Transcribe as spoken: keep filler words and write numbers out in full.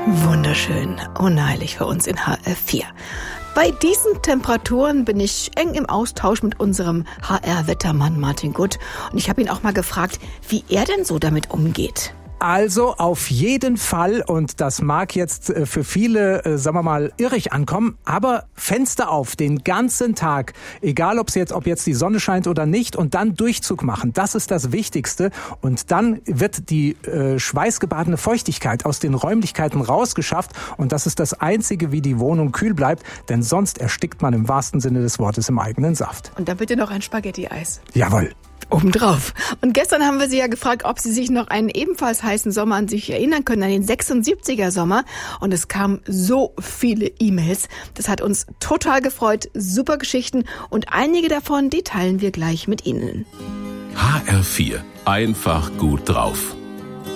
Wunderschön, unheilig für uns in H R vier. Bei diesen Temperaturen bin ich eng im Austausch mit unserem H R-Wettermann Martin Gutt. Und ich habe ihn auch mal gefragt, wie er denn so damit umgeht. Also auf jeden Fall, und das mag jetzt für viele, äh, sagen wir mal, irrig ankommen, aber Fenster auf den ganzen Tag, egal ob es jetzt, ob jetzt die Sonne scheint oder nicht, und dann Durchzug machen, das ist das Wichtigste. Und dann wird die äh, schweißgebadene Feuchtigkeit aus den Räumlichkeiten rausgeschafft, und das ist das Einzige, wie die Wohnung kühl bleibt, denn sonst erstickt man im wahrsten Sinne des Wortes im eigenen Saft. Und dann bitte noch ein Spaghetti-Eis. Jawohl. Obendrauf. Und gestern haben wir Sie ja gefragt, ob Sie sich noch einen ebenfalls heißen Sommer an sich erinnern können, an den sechsundsiebziger Sommer. Und es kamen so viele E-Mails. Das hat uns total gefreut. Super Geschichten. Und einige davon, die teilen wir gleich mit Ihnen. H R vier. Einfach gut drauf.